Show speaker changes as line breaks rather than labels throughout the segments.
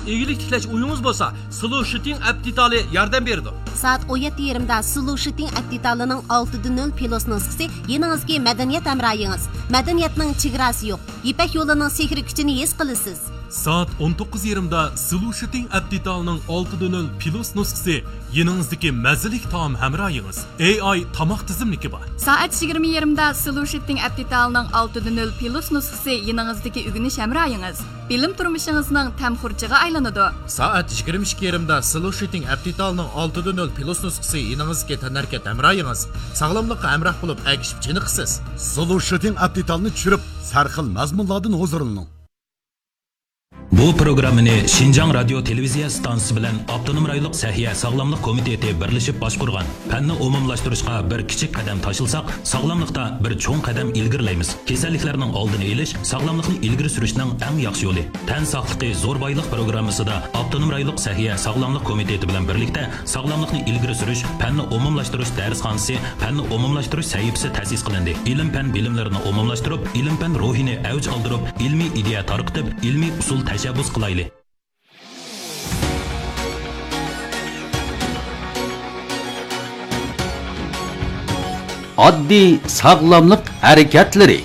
egilik tiklash uyingiz bo'lsa, Slow Shooting app detali yordam berdi.
Saat 17:20da Slow Shooting app detalining 6.0 Plus nusxasi yeningizga madaniyat hamrohingiz. Madaniyatning chegarasi yo'q. Ipak yo'lining sehri kuchini his qilasiz.
Saat 19:20da Slow Shooting app detalining 6.0 Plus nusxasi yeningizdagi mazalik taom hamrohingiz. AI tomoq tizimligi bor.
Saat 20:20da Slow Shooting app detalining 6.0 Plus nusxasi yeningizdagi ugunish hamrohingiz. Bilim turmushingizning tamxurchiga aylanadi.
Saat 22:20da Slow Shooting app detalining 6.0 Plus nusxasi yeningizga tanarkat hamrohingiz. Sog'lomlikqa hamroh bo'lib agishib chiniqsiz.
Slow Shooting app detalini tushirib, sarxil mazmunlardan huzurlaning.
Bu programmani Şinjan Radio Televiziya stansiyasi bilan Avtonom rayonluq Sahiya Sog'lomlik komiteti birlashib boshqurgan. Fanni umumlashtirishga bir kichik qadam tashilsak, sog'lomlikda bir cho'ng qadam ilgirlaymiz. Kasalliklarning oldini olish, sog'lomlikni ilgari surishning eng yaxshi yo'li. Tan sog'ligi zo'r boylik programmasida Avtonom rayonluq Sahiya Sog'lomlik komiteti bilan birlikda sog'lomlikni ilgari surish, fanni umumlashtirish darsxonasi, fanni umumlashtirish sahifasi ta'sis qilindi. Ilm-fan bilimlarini umumlashtirib, ilm-fan ruhini avj oldirib, ilmiy ideya tarqitib, ilmiy usul tashabbus qilayli.
Oddiy sog'lomlik harakatlari.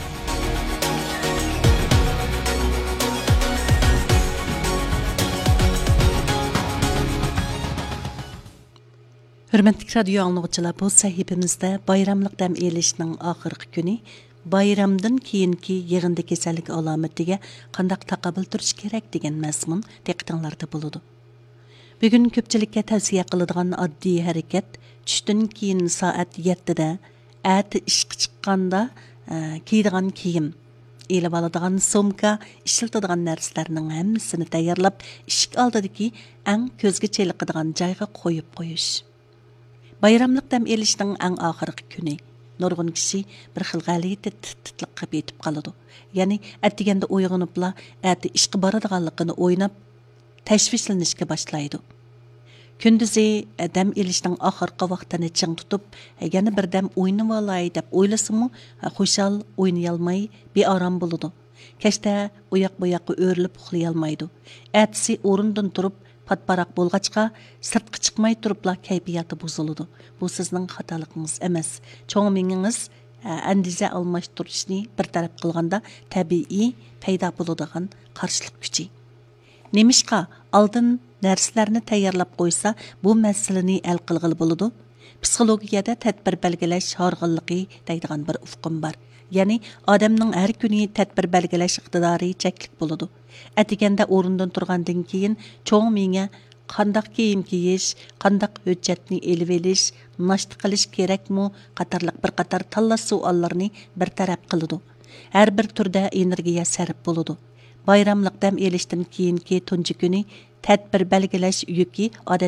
Hürmetli radyo anlıqçılar, bu sahifimizde bayramlık dam elishning oxirgi kuni bayramdan keyinki yig'indi kasallik alomatiga qandaq taqobil turish kerak degan mazmun diqqatinglarda bo'ladi. Bugun ko'pchilikka tavsiya qiladigan oddiy harakat tushdan keyin soat 7 da ati ishga chiqqanda kiydigan kiyim, elib oladigan sumka, ishlatadigan narsalarning hammasini tayyorlab, eshik oldidagi eng ko'zga cheliqadigan joyga qo'yib qo'yish. Bayramlık dam elishning eng oxirgi kuni nurg'un kishi bir xil g'alati titliqqa betib qoladi. Ya'ni atdiganda uyg'onibla ati ishga boradiganligini o'ynab tashvishlanishga boshlaydi. Kunduzi dam elishning oxirgi vaqtini ching tutib, yana bir dam o'ynab olay deb o'ylasimi, xushal o'ynay olmay beorom bo'ladi. Kechda uyoq-buyoqqa o'rilib uxlay olmaydi. Atisi o'rindan turib patparaq bo'lg'achqa sirtqa chiqmay turibla kayfiyati buziladi. Bu sizning xatoligingiz emas. Cho'ng mingingiz andiza almashtirishni bir taraf qilganda tabiiy paydo bo'ladigan qarshilik kuchi. Nemishqa oldin narsalarni tayyorlab qo'ysa, bu masalani hal qilg'ili bo'ladi. Psixologiyada tadbir belgilash horg'inligi deydigan bir ufqim bor. Ya'ni odamning har kuni tadbir belgilash iqtidori cheklik bo'ladi. Atiganda o'rindan turgandan keyin cho'ng menga qandaq kiyim kiyish, qandaq hujjatni elib olish, nashta qilish kerakmi qatorliq bir qator tanlash savollarni bir taraf qiladi. Har bir turda energiya sarf bo'ladi. Bayramlık dam elishdan keyingi tunji kuni tadbir belgilash yuki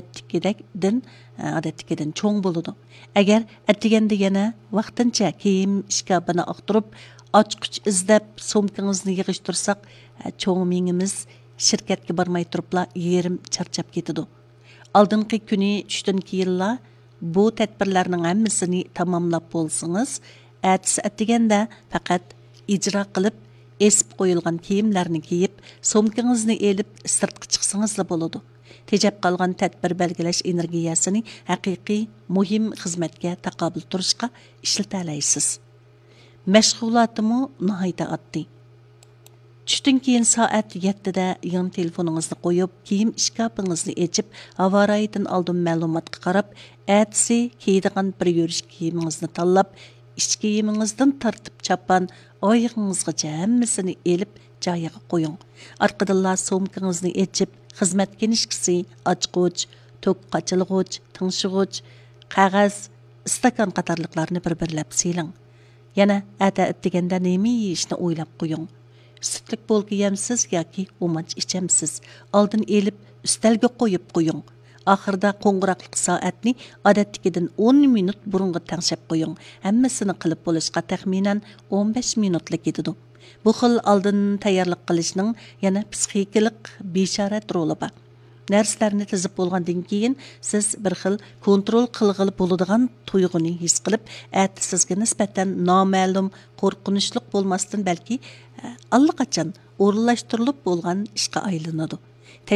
odatdagidan cho'ng bo'ladi. Agar atiganda yana vaqtincha kiyim ishkabini oqtirib, ochqich izlab sumkangizni yig'ishtirsak, cho'ng mingimiz shirkatga bormay turibla yerim charchab ketadi. Oldingi kuni tushdan keyinla bu tadbirlarning hammasini tamomlab bo'lsangiz, atisi atiganda faqat ijro qilib esib qo'yilgan kiyimlarni kiyib, sumkangizni elib sirtqa chiqsangizla bo'ladi. Tejab qolgan tadbir belgilash energiyasini haqiqiy muhim xizmatga taqobil turishga ishlata olasiz. Mashg'ulotimi nihoyatda oddiy. Tushdan keyin soat 7 da yon telefoningizni qo'yib, kiyim ishkapingizni ochib, havorayidan oldin ma'lumotga qarab, atisi kiydigan bir yurish kiyimingizni tanlab, ich kiyimingizdan tortib chapan oyog'ingizgacha hammasini elib joyiga qo'ying. Orqadan sumkangizni ochib, xizmat kinishkisi, ochqich, to'k qochilg'ich, tingshig'ich, qog'oz, stakan qatorliqlarni bir-birlab siling. Yana ata deganda nima yeyishni o'ylab qo'ying. Sütlik bo'lgi yemsiz yoki umanch ichamsiz. Oldin elib ustalga qo'yib qo'ying. Oxirida qo'ng'iroqlik soatni odatdagidan 10 minut burunga tangshab qo'ying. Hammasini qilib bo'lishga taxminan 15 minutlik ketadi. Bu xil oldin tayyorlik qilishning yana psixikalik bishorat roli bor. Narsalarni tizib bo'lgandan keyin siz bir xil kontrol qilg'ili bo'ladigan tuyg'uni his qilib, sizga nisbatan noma'lum, qo'rqinchli bo'lmasdan balki allaqachon o'rinlashtirilib bo'lgan ishga aylanadi.